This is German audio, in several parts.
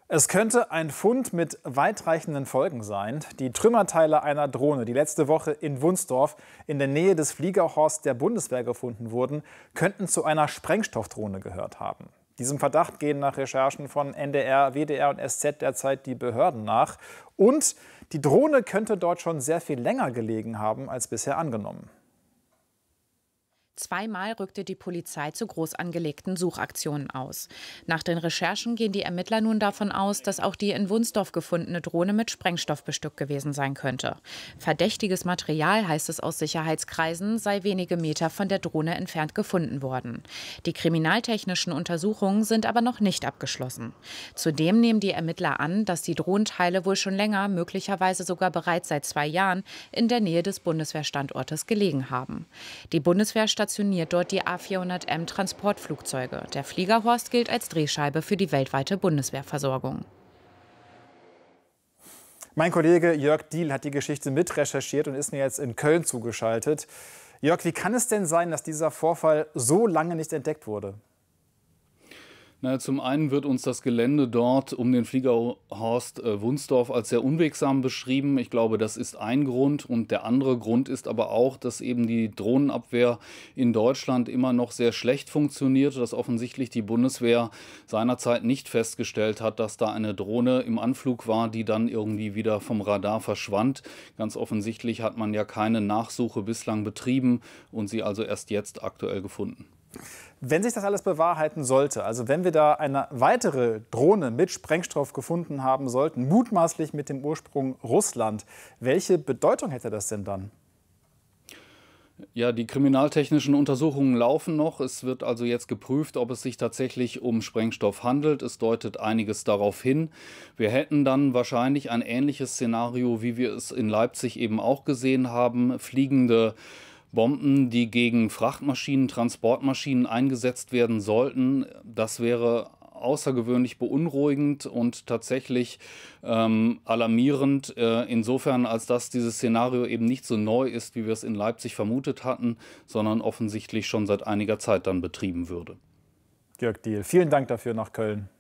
Es könnte ein Fund mit weitreichenden Folgen sein. Die Trümmerteile einer Drohne, die letzte Woche in Wunsdorf in der Nähe des Fliegerhorsts der Bundeswehr gefunden wurden, könnten zu einer Sprengstoffdrohne gehört haben. Diesem Verdacht gehen nach Recherchen von NDR, WDR und SZ derzeit die Behörden nach. Und die Drohne könnte dort schon sehr viel länger gelegen haben als bisher angenommen. Zweimal rückte die Polizei zu groß angelegten Suchaktionen aus. Nach den Recherchen gehen die Ermittler nun davon aus, dass auch die in Wunsdorf gefundene Drohne mit Sprengstoff bestückt gewesen sein könnte. Verdächtiges Material, heißt es aus Sicherheitskreisen, sei wenige Meter von der Drohne entfernt gefunden worden. Die kriminaltechnischen Untersuchungen sind aber noch nicht abgeschlossen. Zudem nehmen die Ermittler an, dass die Drohnenteile wohl schon länger, möglicherweise sogar bereits seit 2 Jahren, in der Nähe des Bundeswehrstandortes gelegen haben. Die Bundeswehr stationiert dort die A400M Transportflugzeuge. Der Fliegerhorst gilt als Drehscheibe für die weltweite Bundeswehrversorgung. Mein Kollege Jörg Diehl hat die Geschichte mitrecherchiert und ist mir jetzt in Köln zugeschaltet. Jörg, wie kann es denn sein, dass dieser Vorfall so lange nicht entdeckt wurde? Zum einen wird uns das Gelände dort um den Fliegerhorst Wunsdorf als sehr unwegsam beschrieben. Ich glaube, das ist ein Grund. Und der andere Grund ist aber auch, dass eben die Drohnenabwehr in Deutschland immer noch sehr schlecht funktioniert, dass offensichtlich die Bundeswehr seinerzeit nicht festgestellt hat, dass da eine Drohne im Anflug war, die dann irgendwie wieder vom Radar verschwand. Ganz offensichtlich hat man ja keine Nachsuche bislang betrieben und sie also erst jetzt aktuell gefunden. Wenn sich das alles bewahrheiten sollte, also wenn wir da eine weitere Drohne mit Sprengstoff gefunden haben sollten, mutmaßlich mit dem Ursprung Russland, welche Bedeutung hätte das denn dann? Ja, die kriminaltechnischen Untersuchungen laufen noch. Es wird also jetzt geprüft, ob es sich tatsächlich um Sprengstoff handelt. Es deutet einiges darauf hin. Wir hätten dann wahrscheinlich ein ähnliches Szenario, wie wir es in Leipzig eben auch gesehen haben. Fliegende Bomben, die gegen Frachtmaschinen, Transportmaschinen eingesetzt werden sollten. Das wäre außergewöhnlich beunruhigend und tatsächlich alarmierend, insofern, als dass dieses Szenario eben nicht so neu ist, wie wir es in Leipzig vermutet hatten, sondern offensichtlich schon seit einiger Zeit dann betrieben würde. Jörg Diehl, vielen Dank dafür nach Köln.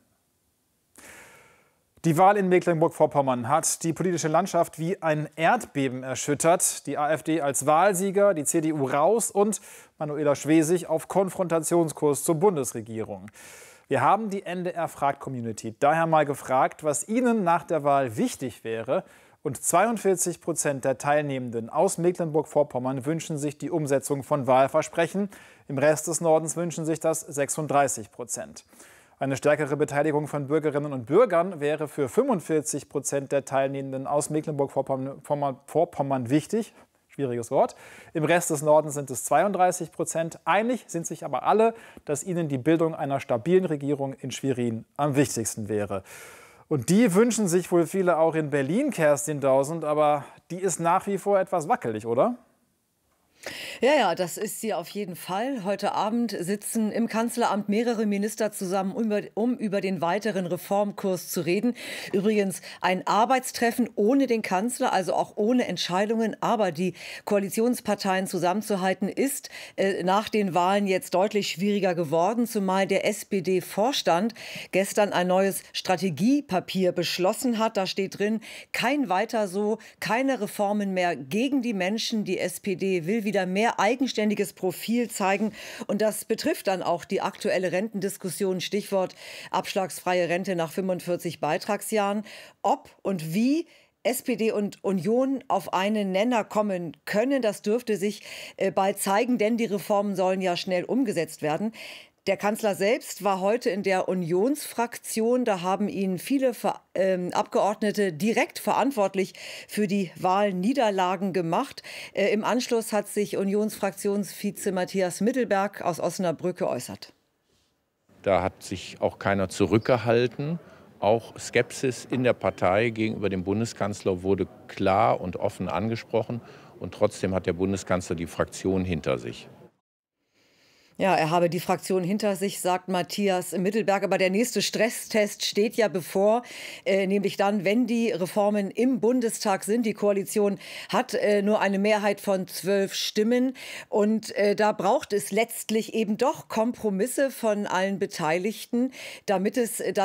Die Wahl in Mecklenburg-Vorpommern hat die politische Landschaft wie ein Erdbeben erschüttert. Die AfD als Wahlsieger, die CDU raus und Manuela Schwesig auf Konfrontationskurs zur Bundesregierung. Wir haben die NDR-Fragt-Community daher mal gefragt, was ihnen nach der Wahl wichtig wäre. Und 42% der Teilnehmenden aus Mecklenburg-Vorpommern wünschen sich die Umsetzung von Wahlversprechen. Im Rest des Nordens wünschen sich das 36%. Eine stärkere Beteiligung von Bürgerinnen und Bürgern wäre für 45% der Teilnehmenden aus Mecklenburg-Vorpommern wichtig. Schwieriges Wort. Im Rest des Nordens sind es 32%. Einig sind sich aber alle, dass ihnen die Bildung einer stabilen Regierung in Schwerin am wichtigsten wäre. Und die wünschen sich wohl viele auch in Berlin, Kerstin Dausend, aber die ist nach wie vor etwas wackelig, oder? Ja, das ist sie auf jeden Fall. Heute Abend sitzen im Kanzleramt mehrere Minister zusammen, um über den weiteren Reformkurs zu reden. Übrigens ein Arbeitstreffen ohne den Kanzler, also auch ohne Entscheidungen. Aber die Koalitionsparteien zusammenzuhalten, ist nach den Wahlen jetzt deutlich schwieriger geworden, zumal der SPD-Vorstand gestern ein neues Strategiepapier beschlossen hat. Da steht drin, kein weiter so, keine Reformen mehr gegen die Menschen. Die SPD will wieder mehr eigenständiges Profil zeigen. Und das betrifft dann auch die aktuelle Rentendiskussion. Stichwort abschlagsfreie Rente nach 45 Beitragsjahren. Ob und wie SPD und Union auf einen Nenner kommen können, das dürfte sich bald zeigen, denn die Reformen sollen ja schnell umgesetzt werden. Der Kanzler selbst war heute in der Unionsfraktion. Da haben ihn viele Abgeordnete direkt verantwortlich für die Wahlniederlagen gemacht. Im Anschluss hat sich Unionsfraktionsvize Matthias Mittelberg aus Osnabrück geäußert. Da hat sich auch keiner zurückgehalten. Auch Skepsis in der Partei gegenüber dem Bundeskanzler wurde klar und offen angesprochen. Und trotzdem hat der Bundeskanzler die Fraktion hinter sich. Ja, er habe die Fraktion hinter sich, sagt Matthias Mittelberg. Aber der nächste Stresstest steht ja bevor, nämlich dann, wenn die Reformen im Bundestag sind. Die Koalition hat nur eine Mehrheit von 12 Stimmen. Und da braucht es letztlich eben doch Kompromisse von allen Beteiligten, damit es dann